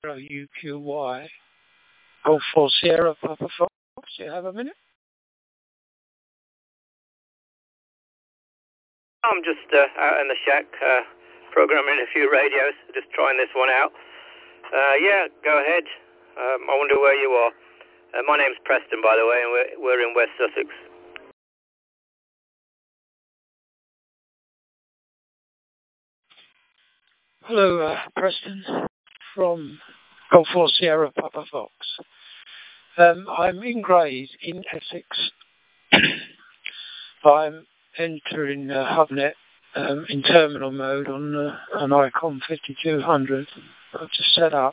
UQY, Golf 4 Sierra Papa Fox. Do you have a minute? I'm just out in the shack, programming a few radios, just trying this one out. Yeah, go ahead. I wonder where you are. My name's Preston, by the way, and we're in West Sussex. Hello, Preston, from Golf 4 Sierra Papa Fox. I'm in Grays, in Essex. I'm entering HubNet in terminal mode on an Icon 5200. I've just set up.